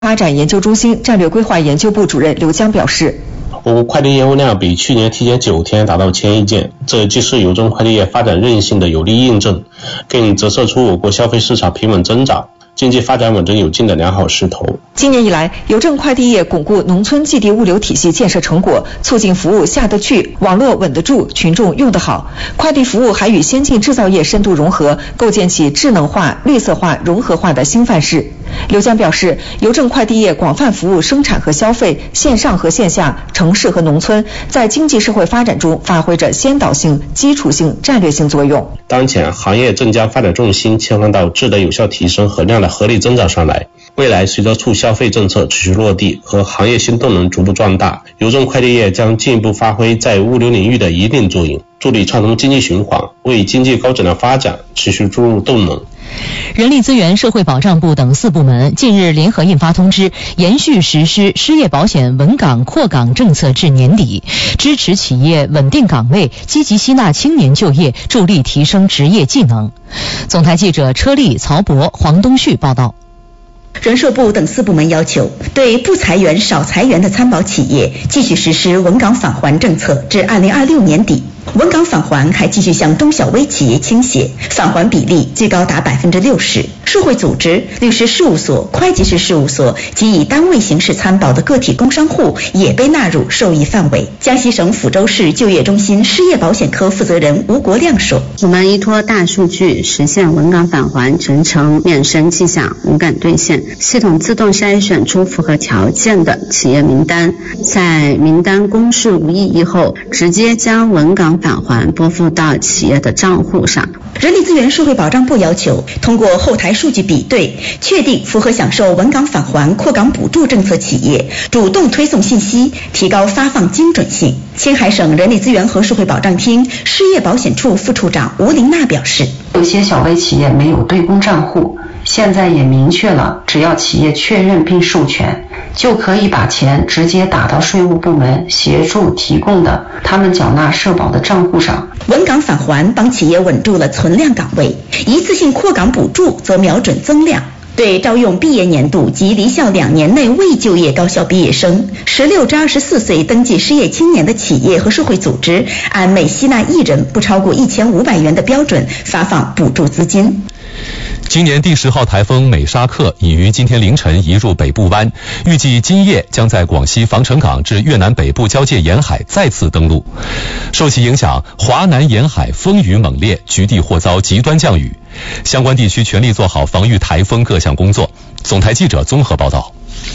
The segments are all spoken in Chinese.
发展研究中心战略规划研究部主任刘江表示， 我国快递业务量比去年提前9天达到1000亿件，这既是邮政快递业发展韧性的有力印证，更折射出我国消费市场平稳增长、经济发展稳中有进的良好势头。 今年以来，邮政快递业巩固农村寄递物流体系建设成果，促进服务下得去、网络稳得住、群众用得好。快递服务还与先进制造业深度融合，构建起智能化、绿色化、融合化的新范式。刘江表示，邮政快递业广泛服务生产和消费、线上和线下、城市和农村，在经济社会发展中发挥着先导性、基础性、战略性作用。 当前行业正将发展重心切换到质的有效提升和量的合理增长上来。未来随着促消费政策持续落地和行业新动能逐步壮大，邮政快递业将进一步发挥在物流领域的引领作用，助力畅通经济循环，为经济高质量发展持续注入动能。 人力资源社会保障部等4部门近日联合印发通知，延续实施失业保险稳岗扩岗政策至年底，支持企业稳定岗位，积极吸纳青年就业，助力提升职业技能。总台记者车丽、曹博、黄东旭报道。 人社部等4部门要求，对不裁员、少裁员的参保企业继续实施稳岗返还政策至2026年底。稳岗返还还继续向中小微企业倾斜，返还比例最高达60%。社会组织、律师事务所、会计师事务所及以单位形式参保的个体工商户也被纳入受益范围。江西省抚州市就业中心失业保险科负责人吴国亮说：“ 我们依托大数据实现稳岗返还全程免申迹象、无感兑现，系统自动筛选出符合条件的企业名单，在名单公示无异议后，直接将稳岗返还拨付到企业的账户上。” 人力资源社会保障部要求，通过后台数据比对，确定符合享受稳岗返还扩岗补助政策企业，主动推送信息，提高发放精准性。青海省人力资源和社会保障厅失业保险处副处长吴玲娜表示， 有些小微企业没有对公账户，现在也明确了，只要企业确认并授权，就可以把钱直接打到税务部门协助提供的他们缴纳社保的账户上。 稳岗返还帮企业稳住了存量岗位，一次性扩岗补助则瞄准增量。对招用毕业年度及离校2年内未就业高校毕业生、16至24岁登记失业青年的企业和社会组织，按每吸纳1人不超过1500元的标准发放补助资金。 今年第10号台风美沙克已于今天凌晨移入北部湾，预计今夜将在广西防城港至越南北部交界沿海再次登陆。受其影响，华南沿海风雨猛烈，局地或遭极端降雨，相关地区全力做好防御台风各项工作。总台记者综合报道。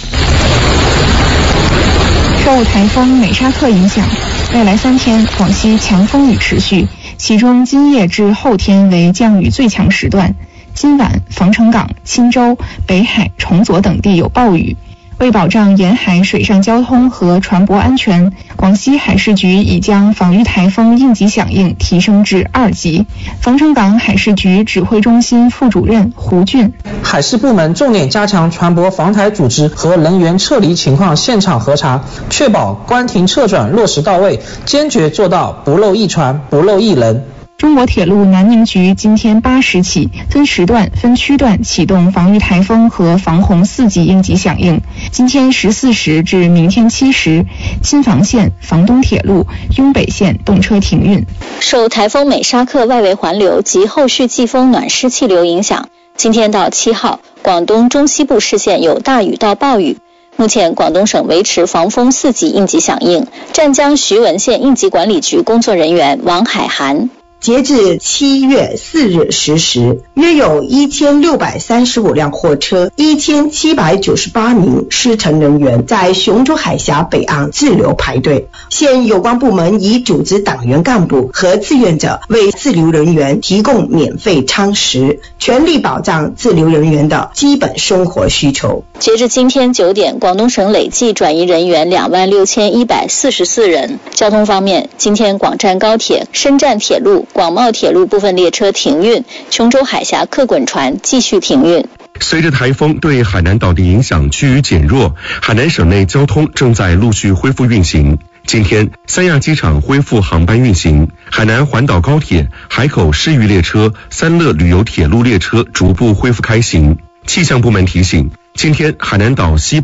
受台风美沙克影响，未来3天广西强风雨持续，其中今夜至后天为降雨最强时段。今晚防城港、钦州、北海、崇左等地有暴雨。为保障沿海水上交通和船舶安全，广西海事局已将防御台风应急响应提升至2级。防城港海事局指挥中心副主任胡俊： 海事部门重点加强船舶防台组织和人员撤离情况现场核查，确保关停撤转落实到位，坚决做到不漏一船、不漏一人。 中国铁路南宁局今天8时起分时段、分区段启动防御台风和防洪4级应急响应。今天14时至明天7时，新房线、房东铁路、雍北线动车停运。 受台风美沙克外围环流及后续季风暖湿气流影响，今天到7号，广东中西部市县有大雨到暴雨。目前广东省维持防风4级应急响应。湛江徐闻县应急管理局工作人员王海涵： 截至7月4日10时，约有1635辆货车、1798名施乘人员在雄州海峡北岸滞留排队。现有关部门已组织党员干部和志愿者为滞留人员提供免费餐食，全力保障滞留人员的基本生活需求。 截至今天9点，广东省累计转移人员26144人。交通方面，今天广湛高铁、深湛铁路、广茂铁路部分列车停运，琼州海峡客滚船继续停运。 随着台风对海南岛的影响趋于减弱，海南省内交通正在陆续恢复运行。今天，三亚机场恢复航班运行，海南环岛高铁、海口市域列车、三乐旅游铁路列车逐步恢复开行。气象部门提醒， 今天海南岛西